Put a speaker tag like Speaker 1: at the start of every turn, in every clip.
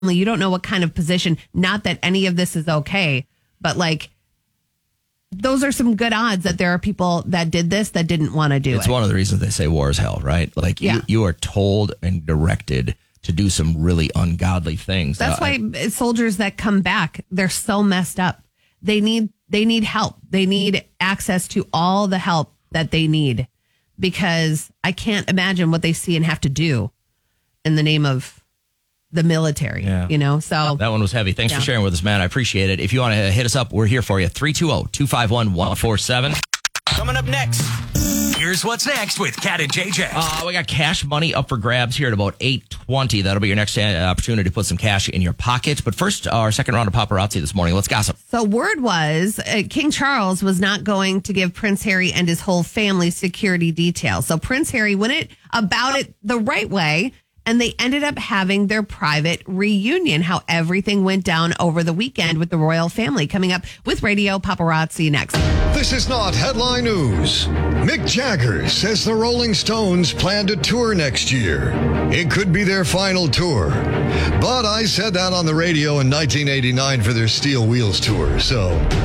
Speaker 1: You don't know what kind of position, not that any of this is okay, but like those are some good odds that there are people that did this that didn't want to do it.
Speaker 2: It's one of the reasons they say war is hell, right? Like you are told and directed to do some really ungodly things.
Speaker 1: That's why soldiers that come back, they're so messed up. They need help. They need access to all the help that they need, because I can't imagine what they see and have to do in the name of the military, so
Speaker 2: that one was heavy. Thanks for sharing with us, man. I appreciate it. If you want to hit us up, we're here for you. 320-251-1047.
Speaker 3: Coming up next, here's what's next with Cat and JJ.
Speaker 2: We got cash money up for grabs here at about 8:20. That'll be your next opportunity to put some cash in your pocket. But first, our second round of paparazzi this morning. Let's gossip.
Speaker 1: So word was King Charles was not going to give Prince Harry and his whole family security details. So Prince Harry went about it the right way, and they ended up having their private reunion, how everything went down over the weekend with the royal family. Coming up with Radio Paparazzi next.
Speaker 4: This is not headline news. Mick Jagger says the Rolling Stones plan to tour next year. It could be their final tour. But I said that on the radio in 1989 for their Steel Wheels tour, so...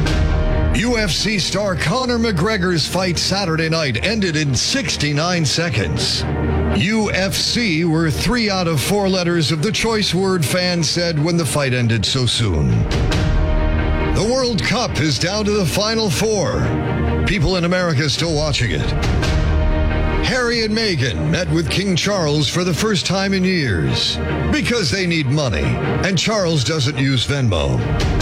Speaker 4: UFC star Conor McGregor's fight Saturday night ended in 69 seconds. UFC were 3 out of 4 letters of the choice word fans said when the fight ended so soon. The World Cup is down to the Final 4. People in America still watching it. Harry and Meghan met with King Charles for the first time in years because they need money, and Charles doesn't use Venmo.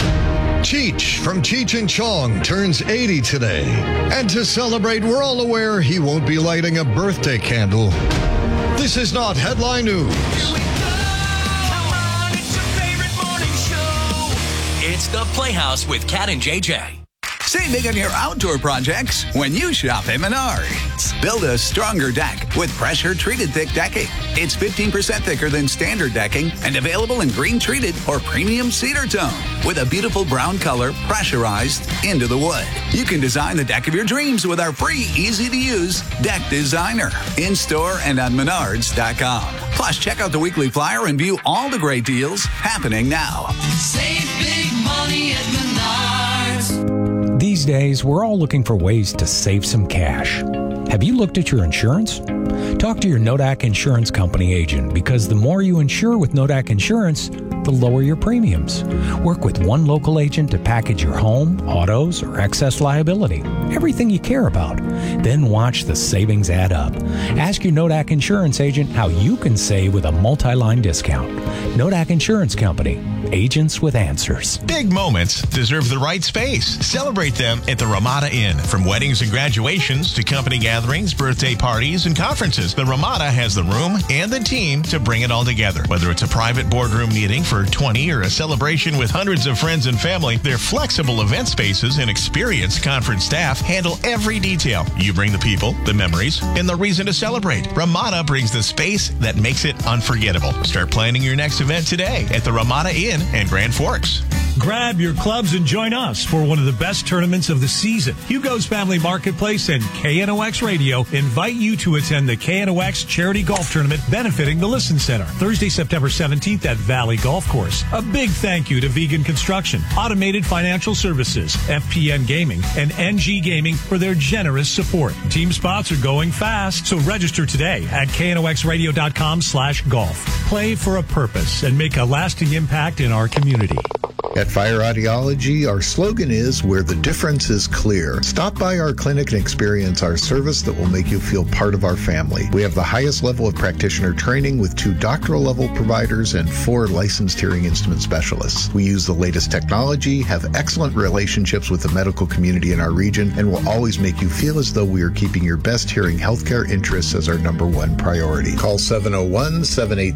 Speaker 4: Cheech from Cheech and Chong turns 80 today. And to celebrate, we're all aware he won't be lighting a birthday candle. This is not headline news.
Speaker 3: Here we go. Come on, it's your favorite morning show. It's the Playhouse with Cat and JJ.
Speaker 5: Save big on your outdoor projects when you shop at Menards. Build a stronger deck with pressure-treated thick decking. It's 15% thicker than standard decking and available in green-treated or premium cedar tone with a beautiful brown color pressurized into the wood. You can design the deck of your dreams with our free, easy-to-use Deck Designer in-store and on Menards.com. Plus, check out the weekly flyer and view all the great deals happening now.
Speaker 6: Save big money at Menards.
Speaker 7: These days, we're all looking for ways to save some cash. Have you looked at your insurance? Talk to your Nodak Insurance Company agent, because the more you insure with Nodak Insurance, the lower your premiums. Work with one local agent to package your home, autos, or excess liability. Everything you care about. Then watch the savings add up. Ask your Nodak Insurance agent how you can save with a multi-line discount. Nodak Insurance Company. Agents with answers.
Speaker 8: Big moments deserve the right space. Celebrate them at the Ramada Inn. From weddings and graduations to company gatherings, birthday parties, and conferences, the Ramada has the room and the team to bring it all together. Whether it's a private boardroom meeting for 20 or a celebration with hundreds of friends and family, their flexible event spaces and experienced conference staff handle every detail. You bring the people, the memories, and the reason to celebrate. Ramada brings the space that makes it unforgettable. Start planning your next event today at the Ramada Inn and Grand Forks.
Speaker 9: Grab your clubs and join us for one of the best tournaments of the season. Hugo's Family Marketplace and KNOX Radio invite you to attend the KNOX Charity Golf Tournament benefiting the Listen Center, Thursday, September 17th at Valley Golf Course. A big thank you to Vegan Construction, Automated Financial Services, FPN Gaming, and NG Gaming for their generous support. Team spots are going fast, so register today at knoxradio.com/golf. Play for a purpose and make a lasting impact in our community.
Speaker 10: At Fire Audiology, our slogan is where the difference is clear. Stop by our clinic and experience our service that will make you feel part of our family. We have the highest level of practitioner training with 2 doctoral level providers and 4 licensed hearing instrument specialists. We use the latest technology, have excellent relationships with the medical community in our region, and will always make you feel as though we are keeping your best hearing healthcare interests as our #1 priority. Call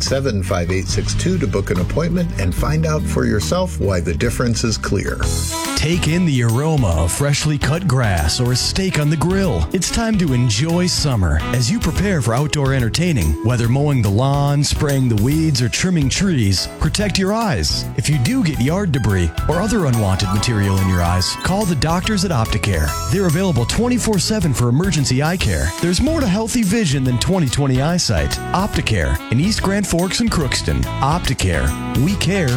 Speaker 10: 701-787-5862 to book an appointment and find out for yourself why the difference is clear.
Speaker 11: Take in the aroma of freshly cut grass or a steak on the grill. It's time to enjoy summer as you prepare for outdoor entertaining. Whether mowing the lawn, spraying the weeds, or trimming trees, protect your eyes. If you do get yard debris or other unwanted material in your eyes, call the doctors at Opticare. They're available 24/7 for emergency eye care. There's more to healthy vision than 20/20 eyesight. Opticare in East Grand Forks and Crookston. Opticare. We care.